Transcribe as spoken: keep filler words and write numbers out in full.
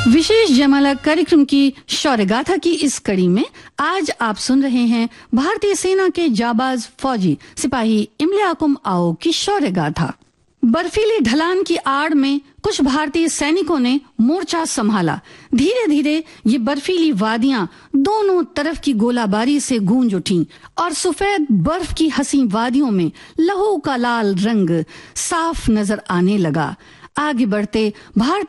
विशेष जयमाला कार्यक्रम की शौर्य गाथा की इस कड़ी में आज आप सुन रहे हैं भारतीय सेना के जाबाज फौजी सिपाही इमलियाकुम आओ की शौर्य गाथा। बर्फीली ढलान की आड़ में कुछ भारतीय सैनिकों ने मोर्चा संभाला। धीरे धीरे ये बर्फीली वादियां दोनों तरफ की गोलाबारी से गूंज उठीं और सफेद बर्फ की हसी वादियों में लहू का लाल रंग साफ नजर आने लगा। आगे बढ़ते भारतीय